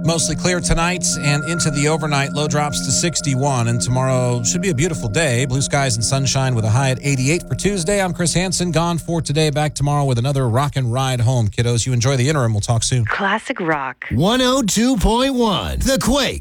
Mostly clear tonight and into the overnight. Low drops to 61. And tomorrow should be a beautiful day. Blue skies and sunshine with a high at 88 for Tuesday. I'm Chris Hansen, gone for today. Back tomorrow with another rock and ride home, kiddos. You enjoy the interim. We'll talk soon. Classic rock. 102.1 The Quake.